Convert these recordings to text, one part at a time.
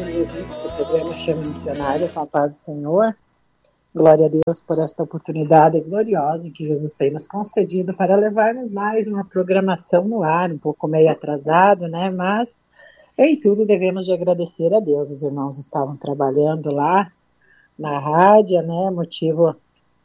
irmãos e ouvintes do programa Chama Missionária, com a paz do Senhor. Glória a Deus por esta oportunidade gloriosa que Jesus tem nos concedido para levarmos mais uma programação no ar, um pouco meio atrasado, né? Mas em tudo devemos de agradecer a Deus. Os irmãos estavam trabalhando lá na rádio, né? Motivo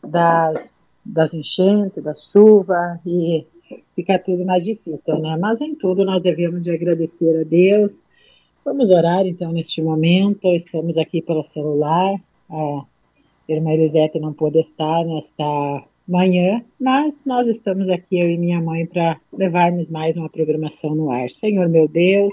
das enchentes, da chuva, e fica tudo mais difícil, né? Mas em tudo nós devemos de agradecer a Deus. Vamos orar então neste momento. Estamos aqui pelo celular. A irmã Elisete não pôde estar nesta manhã, mas nós estamos aqui, eu e minha mãe, para levarmos mais uma programação no ar. Senhor meu Deus,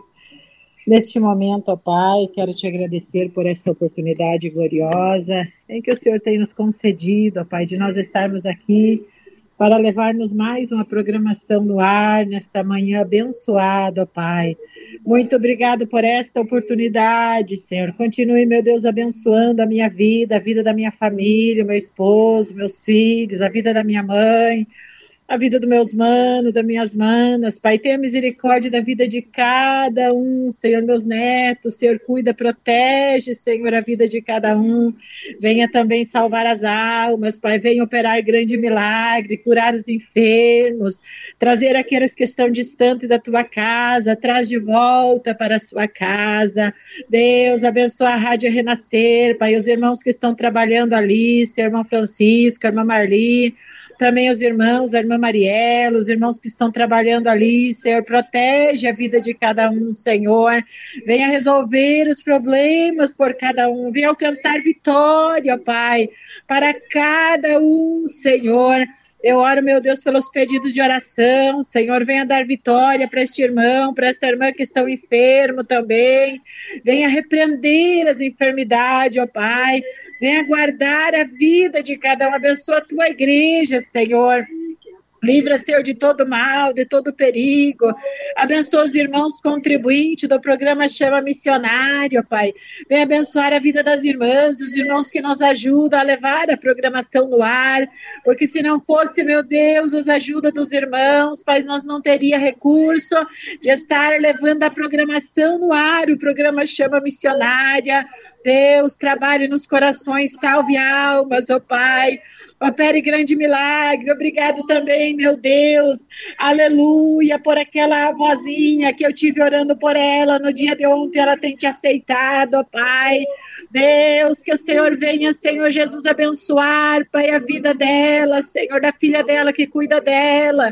neste momento, ó Pai, quero te agradecer por esta oportunidade gloriosa em que o Senhor tem nos concedido, ó Pai, de nós estarmos aqui para levarmos mais uma programação no ar nesta manhã abençoada, ó Pai. Muito obrigado por esta oportunidade, Senhor. Continue, meu Deus, abençoando a minha vida, a vida da minha família, meu esposo, meus filhos, a vida da minha mãe, a vida dos meus manos, das minhas manas. Pai, tenha misericórdia da vida de cada um, Senhor, meus netos. Senhor, cuida, protege, Senhor, a vida de cada um. Venha também salvar as almas, Pai. Venha operar grande milagre, curar os enfermos, trazer aqueles que estão distantes da tua casa, traz de volta para a sua casa. Deus, abençoa a Rádio Renascer, Pai, os irmãos que estão trabalhando ali, seu irmão Francisco, a irmã Marli, também os irmãos, a irmã Mariela, os irmãos que estão trabalhando ali, Senhor, protege a vida de cada um, Senhor, venha resolver os problemas por cada um, venha alcançar vitória, Pai, para cada um, Senhor. Eu oro, meu Deus, pelos pedidos de oração, Senhor, venha dar vitória para este irmão, para esta irmã que estão enfermos também, venha repreender as enfermidades, ó Pai, venha guardar a vida de cada um, abençoa a tua igreja, Senhor. Livra, Senhor, de todo mal, de todo perigo. Abençoa os irmãos contribuintes do programa Chama Missionário, Pai. Vem abençoar a vida das irmãs, dos irmãos que nos ajudam a levar a programação no ar. Porque se não fosse, meu Deus, as ajudas dos irmãos, Pai, nós não teria recurso de estar levando a programação no ar. O programa Chama Missionária. Deus, trabalhe nos corações, salve almas, ó Pai. Opere grande milagre, obrigado também, meu Deus, aleluia, por aquela vozinha que eu tive orando por ela no dia de ontem, ela tem te aceitado, ó Pai, Deus, que o Senhor venha, Senhor Jesus, abençoar, Pai, a vida dela, Senhor, da filha dela que cuida dela,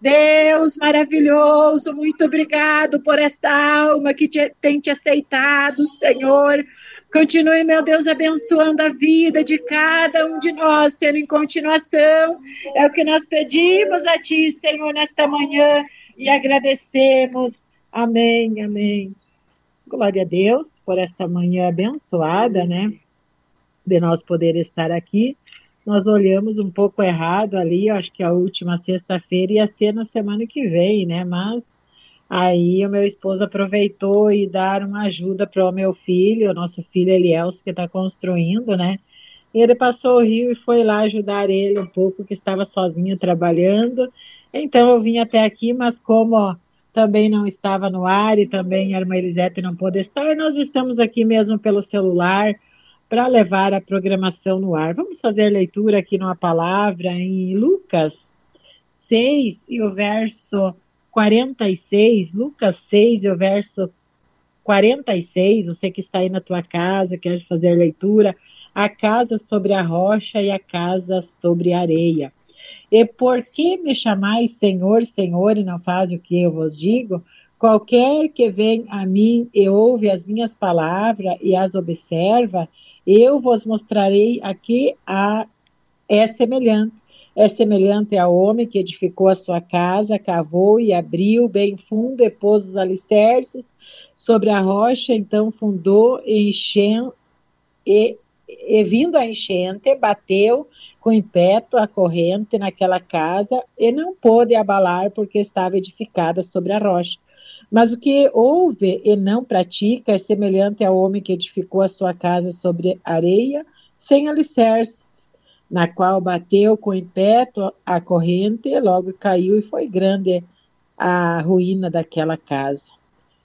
Deus maravilhoso, muito obrigado por esta alma que tem te aceitado, Senhor. Continue, meu Deus, abençoando a vida de cada um de nós, sendo em continuação. É o que nós pedimos a Ti, Senhor, nesta manhã, e agradecemos. Amém, amém. Glória a Deus por esta manhã abençoada, né? De nós poder estar aqui. Nós olhamos um pouco errado ali, acho que a última sexta-feira ia ser na semana que vem, né? Mas aí o meu esposo aproveitou e dar uma ajuda para o meu filho, o nosso filho Elielso, que está construindo, né? E ele passou o rio e foi lá ajudar ele um pouco, que estava sozinho trabalhando. Então eu vim até aqui, mas como também não estava no ar e também a irmã Elisete não pôde estar, nós estamos aqui mesmo pelo celular para levar a programação no ar. Vamos fazer leitura aqui numa palavra em Lucas 6 e o verso 46, Lucas 6, o verso 46, você que está aí na tua casa, quer fazer leitura, a casa sobre a rocha e a casa sobre a areia. E por que me chamais Senhor, Senhor, e não faz o que eu vos digo? Qualquer que vem a mim e ouve as minhas palavras e as observa, eu vos mostrarei a que é semelhante. É semelhante ao homem que edificou a sua casa, cavou e abriu bem fundo e pôs os alicerces sobre a rocha, então fundou e vindo a enchente, bateu com impeto a corrente naquela casa e não pôde abalar porque estava edificada sobre a rocha. Mas o que ouve e não pratica é semelhante ao homem que edificou a sua casa sobre areia, sem alicerce, na qual bateu com impeto a corrente, logo caiu e foi grande a ruína daquela casa.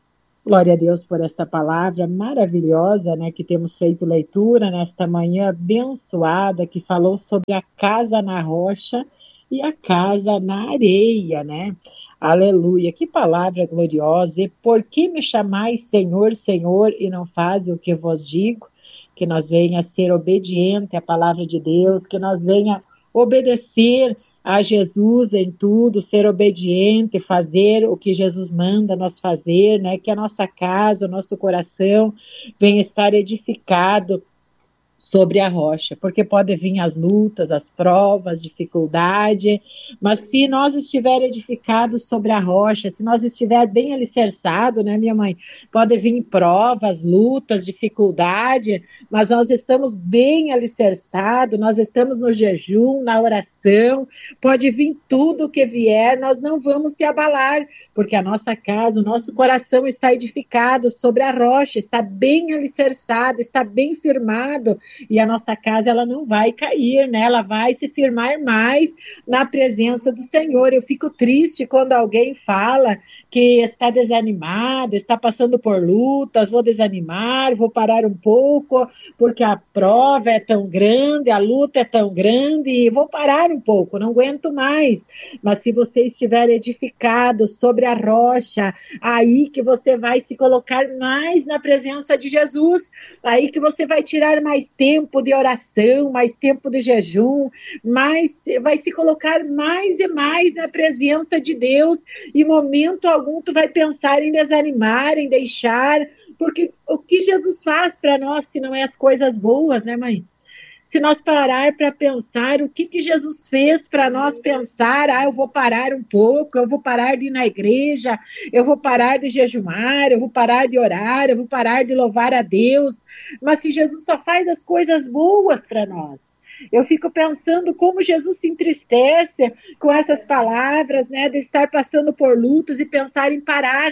Glória a Deus por esta palavra maravilhosa, né, que temos feito leitura nesta manhã abençoada, que falou sobre a casa na rocha e a casa na areia, né? Aleluia, que palavra gloriosa! E por que me chamais Senhor, Senhor, e não faz o que vos digo? Que nós venha ser obediente à palavra de Deus, que nós venha obedecer a Jesus em tudo, ser obediente, fazer o que Jesus manda nós fazer, né? Que a nossa casa, o nosso coração venha estar edificado sobre a rocha, porque pode vir as lutas, as provas, dificuldade, mas se nós estiver edificados sobre a rocha, se nós estiver bem alicerçado, né, minha mãe, pode vir provas, lutas, dificuldade, mas nós estamos bem alicerçados, nós estamos no jejum, na oração, pode vir tudo o que vier, nós não vamos se abalar, porque a nossa casa, o nosso coração está edificado sobre a rocha, está bem alicerçado, está bem firmado, e a nossa casa ela não vai cair, né? Ela vai se firmar mais na presença do Senhor. Eu fico triste quando alguém fala que está desanimado, está passando por lutas, vou desanimar, vou parar um pouco, porque a prova é tão grande, a luta é tão grande, e vou parar um pouco, não aguento mais. Mas se você estiver edificado sobre a rocha, aí que você vai se colocar mais na presença de Jesus, aí que você vai tirar mais tempo de oração, mais tempo de jejum, mais vai se colocar mais e mais na presença de Deus, e momento algum tu vai pensar em desanimar, em deixar, porque o que Jesus faz para nós, se não é as coisas boas, né, mãe? Se nós parar para pensar o que Jesus fez para nós pensar, eu vou parar um pouco, eu vou parar de ir na igreja, eu vou parar de jejumar, eu vou parar de orar, eu vou parar de louvar a Deus, mas se Jesus só faz as coisas boas para nós. Eu fico pensando como Jesus se entristece com essas palavras, né, de estar passando por lutas e pensar em parar.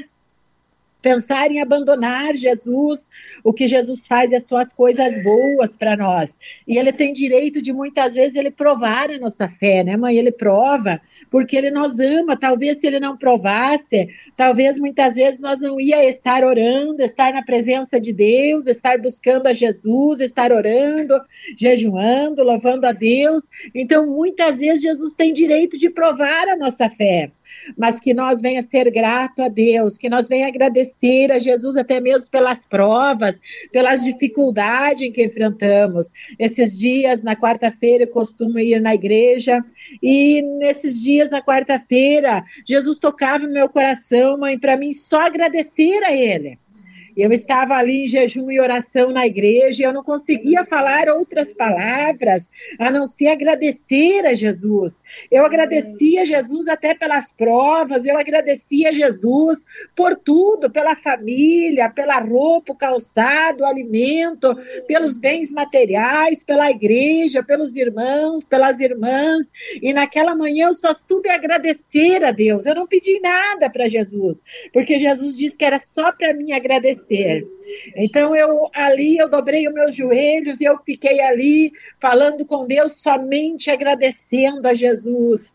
Pensar em abandonar Jesus, o que Jesus faz é só as coisas boas para nós. E ele tem direito de muitas vezes ele provar a nossa fé, né, mãe? Ele prova porque ele nos ama. Talvez se ele não provasse, talvez muitas vezes nós não ia estar orando, estar na presença de Deus, estar buscando a Jesus, estar orando, jejuando, louvando a Deus. Então, muitas vezes Jesus tem direito de provar a nossa fé, mas que nós venha ser grato a Deus, que nós venha agradecer a Jesus até mesmo pelas provas, pelas dificuldades em que enfrentamos. Esses dias, na quarta-feira, eu costumo ir na igreja, e nesses dias, na quarta-feira, Jesus tocava no meu coração, mãe, para mim só agradecer a Ele. Eu estava ali em jejum e oração na igreja e eu não conseguia falar outras palavras a não ser agradecer a Jesus. Eu agradecia a Jesus até pelas provas, eu agradecia a Jesus por tudo, pela família, pela roupa, o calçado, o alimento, pelos bens materiais, pela igreja, pelos irmãos, pelas irmãs. E naquela manhã eu só soube agradecer a Deus. Eu não pedi nada para Jesus, porque Jesus disse que era só para mim agradecer. Então eu dobrei os meus joelhos e eu fiquei ali falando com Deus, somente agradecendo a Jesus.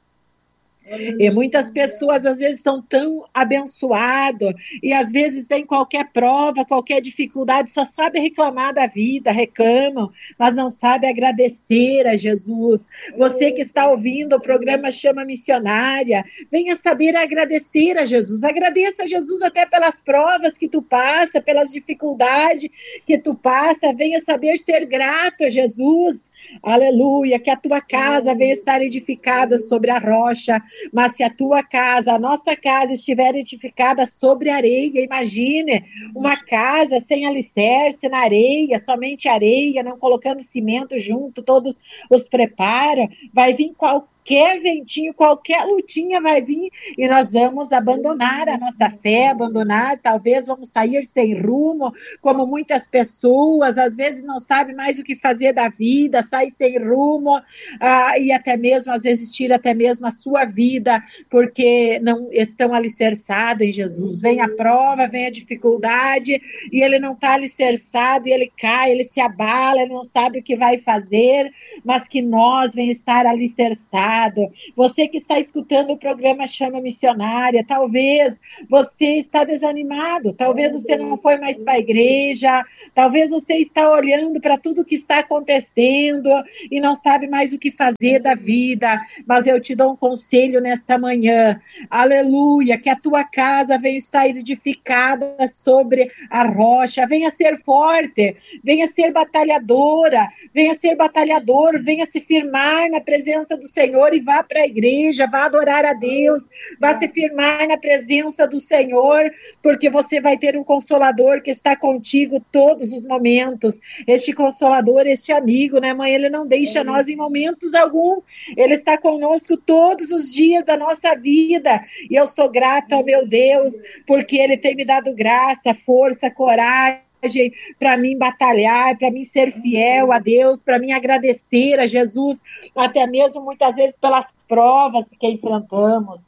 E muitas pessoas às vezes são tão abençoadas e às vezes vem qualquer prova, qualquer dificuldade, só sabe reclamar da vida, reclamam, mas não sabe agradecer a Jesus. Você que está ouvindo o programa Chama Missionária, venha saber agradecer a Jesus. Agradeça a Jesus até pelas provas que tu passa, pelas dificuldades que tu passa, venha saber ser grato a Jesus. Aleluia, que a tua casa venha estar edificada sobre a rocha, mas se a tua casa, a nossa casa estiver edificada sobre areia, imagine uma casa sem alicerce na areia, somente areia, não colocando cimento junto, todos os preparos, vai vir qualquer ventinho, qualquer lutinha vai vir e nós vamos abandonar a nossa fé, talvez vamos sair sem rumo, como muitas pessoas, às vezes não sabem mais o que fazer da vida, sai sem rumo, e até mesmo, às vezes tira até mesmo a sua vida, porque não estão alicerçados em Jesus. Vem a prova, vem a dificuldade, e ele não está alicerçado, e ele cai, ele se abala, ele não sabe o que vai fazer, mas que nós venhamos estar alicerçados, cansado, você que está escutando o programa Chama Missionária, talvez você está desanimado, talvez você não foi mais para a igreja, talvez você está olhando para tudo que está acontecendo e não sabe mais o que fazer da vida, mas eu te dou um conselho nesta manhã, aleluia, que a tua casa venha estar edificada sobre a rocha, venha ser forte, venha ser batalhadora, venha ser batalhador, venha se firmar na presença do Senhor e vá para a igreja, vá adorar a Deus, vá se firmar na presença do Senhor, porque você vai ter um consolador que está contigo todos os momentos. Este consolador, este amigo, né, mãe? Ele não deixa nós em momentos algum. Ele está conosco todos os dias da nossa vida. E eu sou grata ao meu Deus, porque Ele tem me dado graça, força, coragem, para mim batalhar, para mim ser fiel a Deus, para mim agradecer a Jesus, até mesmo muitas vezes pelas provas que enfrentamos.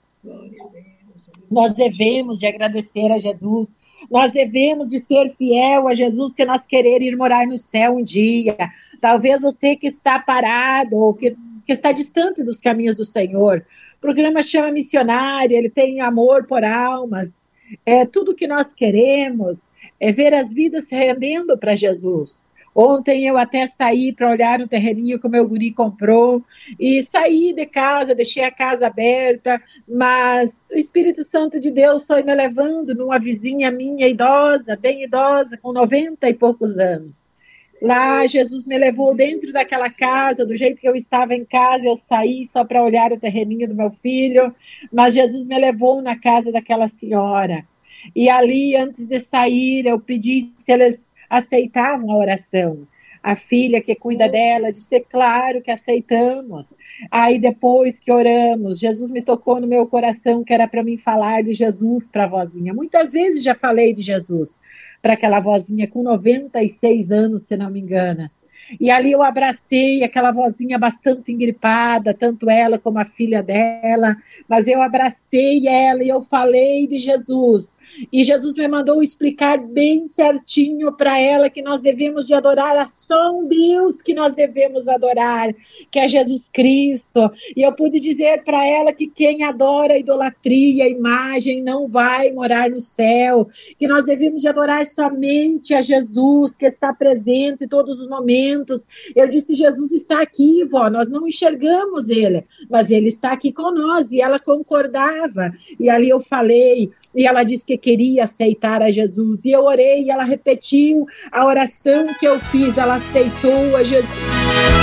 Nós devemos de agradecer a Jesus, nós devemos de ser fiel a Jesus, se nós querer ir morar no céu um dia. Talvez você que está parado ou que está distante dos caminhos do Senhor. O programa Chama Missionária, ele tem amor por almas, tudo que nós queremos é ver as vidas se rendendo para Jesus. Ontem eu até saí para olhar no terreninho que o meu guri comprou e saí de casa, deixei a casa aberta, mas o Espírito Santo de Deus foi me levando numa vizinha minha idosa, bem idosa, com 90 e poucos anos. Lá Jesus me levou dentro daquela casa, do jeito que eu estava em casa, eu saí só para olhar o terreninho do meu filho, mas Jesus me levou na casa daquela senhora. E ali, antes de sair, eu pedi se eles aceitavam a oração. A filha que cuida dela disse, claro que aceitamos. Aí depois que oramos, Jesus me tocou no meu coração que era para mim falar de Jesus para a vozinha. Muitas vezes já falei de Jesus para aquela vozinha com 96 anos, se não me engano. E ali eu abracei aquela vozinha bastante engripada, tanto ela como a filha dela, mas eu abracei ela e eu falei de Jesus. E Jesus me mandou explicar bem certinho para ela que nós devemos de adorar a só um Deus que nós devemos adorar, que é Jesus Cristo. E eu pude dizer para ela que quem adora a idolatria, a imagem, não vai morar no céu, que nós devemos de adorar somente a Jesus, que está presente em todos os momentos. Eu disse, Jesus está aqui, vó, nós não enxergamos ele, mas ele está aqui com nós, e ela concordava. E ali eu falei, e ela disse que queria aceitar a Jesus, e eu orei, e ela repetiu a oração que eu fiz, ela aceitou a Jesus.